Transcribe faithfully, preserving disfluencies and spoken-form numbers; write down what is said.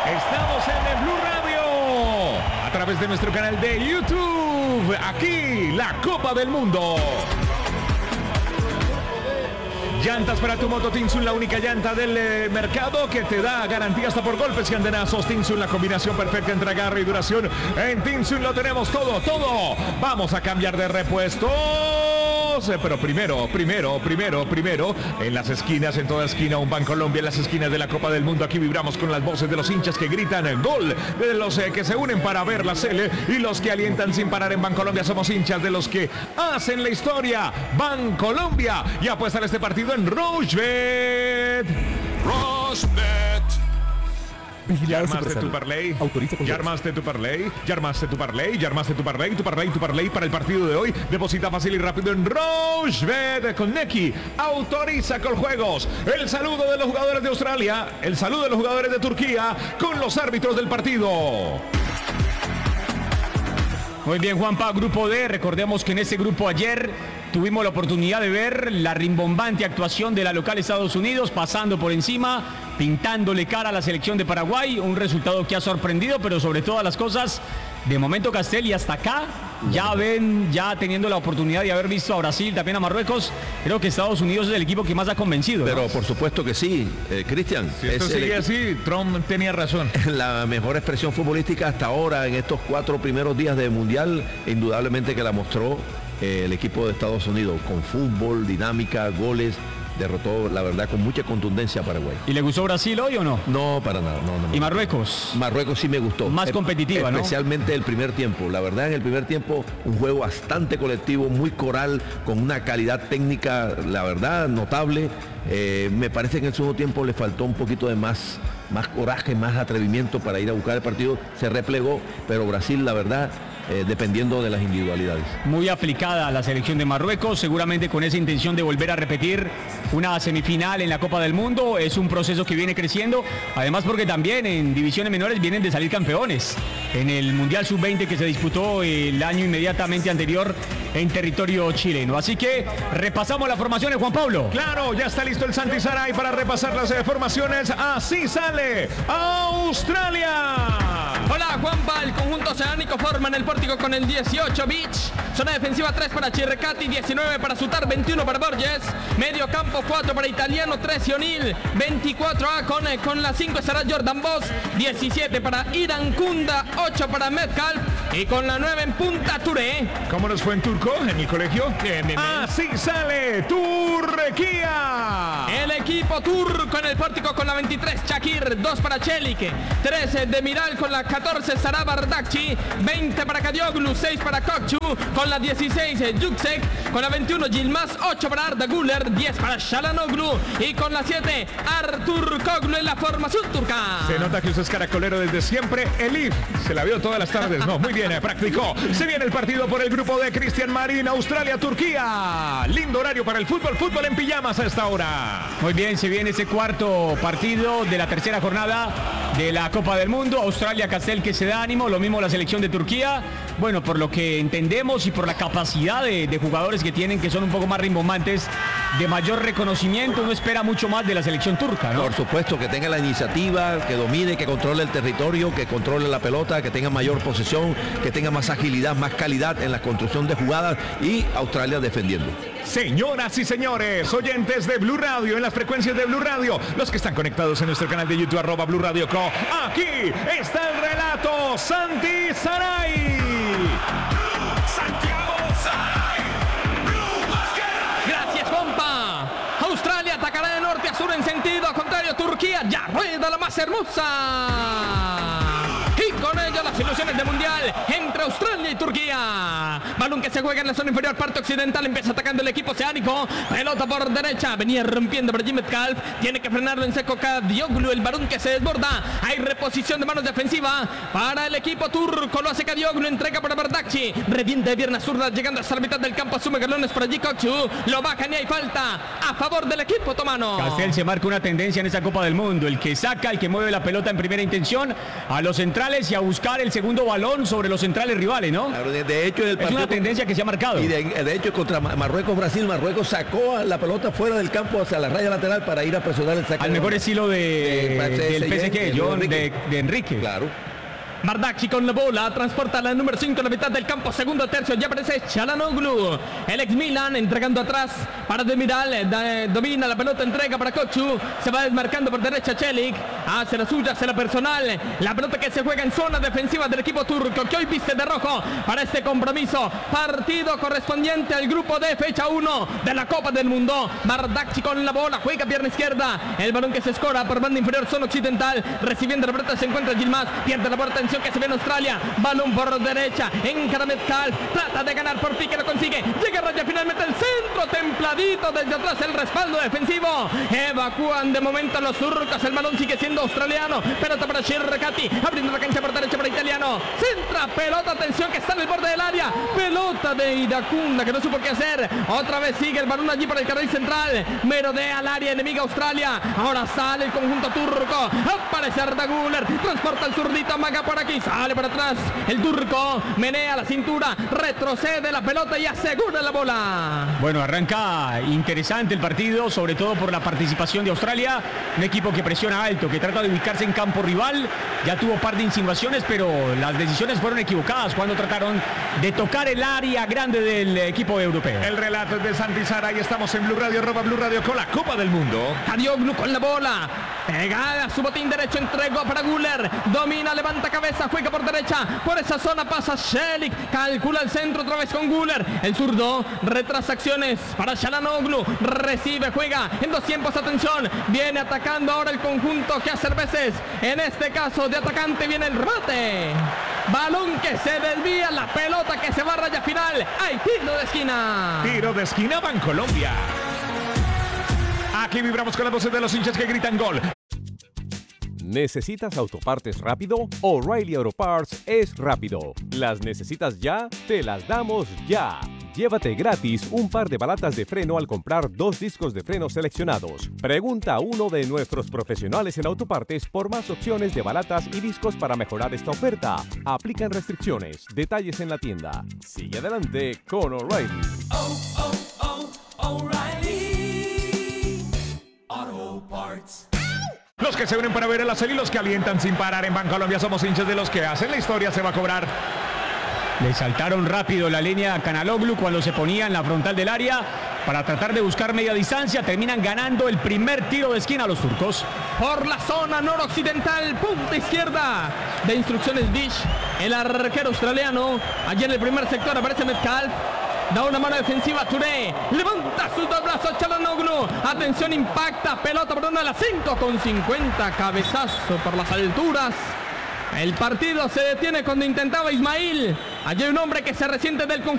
Estamos en el Blue Radio, a través de nuestro canal de YouTube. Aquí, la Copa del Mundo. Llantas para tu moto Tinsun, la única llanta del eh, mercado que te da garantía hasta por golpes y andenazos. Tinsun, la combinación perfecta entre agarre y duración. En Tinsun lo tenemos todo, todo. Vamos a cambiar de repuestos. Pero primero, primero, primero, primero, en las esquinas, en toda esquina, un Bancolombia, en las esquinas de la Copa del Mundo. Aquí vibramos con las voces de los hinchas que gritan el gol, de los eh, que se unen para ver la Cele y los que alientan sin parar en Bancolombia. Somos hinchas de los que hacen la historia. Bancolombia. Y apuestan este partido en Rochebet. Rochebet. Ya armaste tu parlay, ya armaste tu parlay, ya armaste tu parlay, ya armaste tu parlay, tu parlay, tu parlay para el partido de hoy. Deposita fácil y rápido en Rochebet con Neki. Autoriza con juegos. El saludo de los jugadores de Australia, el saludo de los jugadores de Turquía con los árbitros del partido. Muy bien, Juanpa, grupo D. Recordemos que en ese grupo ayer tuvimos la oportunidad de ver la rimbombante actuación de la local Estados Unidos, pasando por encima, pintándole cara a la selección de Paraguay. Un resultado que ha sorprendido, pero sobre todas las cosas, de momento Castel, y hasta acá ya ven, ya teniendo la oportunidad de haber visto a Brasil, también a Marruecos, creo que Estados Unidos es el equipo que más ha convencido, ¿no? Pero por supuesto que sí, eh, Cristian. Si esto sigue así, Trump tenía razón. La mejor expresión futbolística hasta ahora en estos cuatro primeros días de Mundial, indudablemente que la mostró eh, el equipo de Estados Unidos, con fútbol, dinámica, goles. Derrotó, la verdad, con mucha contundencia a Paraguay. ¿Y le gustó Brasil hoy o no? No, para nada. No, no, no. ¿Y Marruecos? Marruecos sí me gustó. Más competitiva, ¿no? Especialmente el primer tiempo. La verdad, en el primer tiempo, un juego bastante colectivo, muy coral, con una calidad técnica, la verdad, notable. Eh, me parece que en el segundo tiempo le faltó un poquito de más, más coraje, más atrevimiento para ir a buscar el partido. Se replegó, pero Brasil, la verdad, Eh, dependiendo de las individualidades. Muy aplicada a la selección de Marruecos, seguramente con esa intención de volver a repetir una semifinal en la Copa del Mundo. Es un proceso que viene creciendo, además porque también en divisiones menores vienen de salir campeones en el Mundial sub veinte que se disputó el año inmediatamente anterior en territorio chileno. Así que repasamos las formaciones, Juan Pablo. Claro, ya está listo el Santi Saray para repasar las eh, formaciones. Así sale Australia. Hola, Juanpa. El conjunto oceánico forma en el pórtico con el dieciocho Beach. Zona defensiva tres para Chirrecati, diecinueve para Sutar, veintiuno para Borges. Medio campo cuatro para Italiano, trece O'Neill, veinticuatro A con, con la cinco estará Jordan Boss, diecisiete para Irankunda, ocho para Metcalf y con la nueve en punta Touré. ¿Cómo nos fue en turco en el colegio? Bien, bien, bien. Así sale Turquía. El equipo turco en el pórtico con la veintitrés Shakir, dos para Çelik, trece Demiral con la catorce Sara Bardakci, veinte para Kadioglu, seis para Kokçu, con la dieciséis Yüksek, con la veintiuno Yilmaz, ocho para Arda Güler, diez para Shalanoglu y con la siete Artur Koglu en la formación turca. Se nota que usted es caracolero desde siempre. Elif se la vio todas las tardes. No, muy bien, eh, practicó. Se viene el partido por el grupo de Cristian Marín, Australia, Turquía. Lindo horario para el fútbol, fútbol en pijamas a esta hora. Muy bien, se viene ese cuarto partido de la tercera jornada de la Copa del Mundo. Australia, Castel, que se da ánimo, lo mismo la selección de Turquía. Bueno, por lo que entendemos y por la capacidad de, de jugadores que tienen, que son un poco más rimbombantes, de mayor reconocimiento, uno espera mucho más de la selección turca, ¿no? Por supuesto, que tenga la iniciativa, que domine, que controle el territorio, que controle la pelota, que tenga mayor posesión, que tenga más agilidad, más calidad en la construcción de jugadas, y Australia defendiendo. Señoras y señores, oyentes de Blue Radio, en las frecuencias de Blue Radio, los que están conectados en nuestro canal de YouTube, arroba Blue Radio Co. Aquí está el relato, Santi Saray. Santiago Saray. Gracias, compa. Australia atacará de norte a sur en sentido contrario. Turquía ya rueda la más hermosa. Y con ello las ilusiones de mundial entre Australia y Turquía. Balón que se juega en la zona inferior, parte occidental. Empieza atacando el equipo oceánico. Pelota por derecha. Venía rompiendo por Jim Metcalf. Tiene que frenarlo en seco Kadioglu. El balón que se desborda. Hay reposición de manos defensiva para el equipo turco. Lo hace Kadioglu. Entrega para Bardakci. Revienta de pierna zurda llegando hasta la mitad del campo. Asume galones por allí Kokçu. Lo bajan y hay falta a favor del equipo otomano. Castel se marca una tendencia en esa Copa del Mundo. El que saca, el que mueve la pelota en primera intención a los centrales y a buscar el segundo balón sobre los centrales rivales, ¿no? De hecho, el es una tendencia que se ha marcado. Y de, de hecho, contra Marruecos-Brasil, Marruecos sacó a la pelota fuera del campo hacia la raya lateral para ir a presionar el saque. Al mejor estilo de, de del P S G, John, de, de Enrique. Claro. Bardakci con la bola, transporta la número cinco en la mitad del campo, segundo tercio, ya aparece Çalhanoğlu, el ex Milan, entregando atrás para Demiral, da, domina la pelota, entrega para Koçu, se va desmarcando por derecha Çelik, hace la suya, hace la personal, la pelota que se juega en zona defensiva del equipo turco, que hoy viste de rojo para este compromiso, partido correspondiente al grupo D, fecha uno de la Copa del Mundo. Bardakci con la bola, juega pierna izquierda, el balón que se escora por banda inferior, zona occidental, recibiendo la pelota se encuentra Yilmaz, pierde la puerta, que se ve en Australia, balón por derecha, encara Metcalf, trata de ganar por pique, lo consigue, llega a raya finalmente el centro, templadito desde atrás el respaldo defensivo, evacúan de momento los turcos, el balón sigue siendo australiano, pelota para Sherkati, abriendo la cancha por derecha para italiano, centra, pelota, atención que está en el borde del área, pelota de Iracunda que no supo qué hacer, otra vez sigue el balón allí para el carril central, merodea al área enemiga Australia, ahora sale el conjunto turco, aparece Arda Güler, transporta el zurdito, amaga por aquí, sale para atrás el turco, menea la cintura, retrocede la pelota y asegura la bola. Bueno, arranca interesante el partido, sobre todo por la participación de Australia, un equipo que presiona alto, que trata de ubicarse en campo rival, ya tuvo par de insinuaciones, pero las decisiones fueron equivocadas cuando trataron de tocar el área grande del equipo europeo. El relato es de Santi Sara y estamos en Blue Radio, arroba Blue Radio con la Copa del Mundo. Çalhanoğlu con la bola, pegada a su botín derecho, entregó para Güler, domina, levanta cabeza, juega por derecha, por esa zona pasa Çelik, calcula el centro otra vez con Güler, el zurdo, retrasa acciones para Çalhanoğlu, recibe, juega en dos tiempos, atención, viene atacando ahora el conjunto que hace veces, en este caso de atacante viene el remate, balón que se desvía, la pelota que se va a raya final, hay tiro de esquina. Tiro de esquina, Bancolombia. Aquí vibramos con las voces de los hinchas que gritan gol. ¿Necesitas autopartes rápido? O'Reilly Auto Parts es rápido. ¿Las necesitas ya? Te las damos ya. Llévate gratis un par de balatas de freno al comprar dos discos de freno seleccionados. Pregunta a uno de nuestros profesionales en autopartes por más opciones de balatas y discos para mejorar esta oferta. Aplican restricciones. Detalles en la tienda. Sigue adelante con O'Reilly. Oh, oh, oh, O'Reilly Auto Parts. Los que se unen para ver el acel y los que alientan sin parar en Bancolombia somos hinchas de los que hacen la historia, se va a cobrar. Le saltaron rápido la línea a Çalhanoğlu cuando se ponía en la frontal del área para tratar de buscar media distancia. Terminan ganando el primer tiro de esquina a los turcos. Por la zona noroccidental, punta izquierda de instrucciones Dish, el arquero australiano. Allí en el primer sector aparece Metcalf. Da una mano defensiva a Touré. Levanta sus dos brazos Çalhanoğlu. Atención, impacta. Pelota por una de las cinco con cincuenta. Cabezazo por las alturas. El partido se detiene cuando intentaba Ismail. Allí hay un hombre que se resiente del conjunto.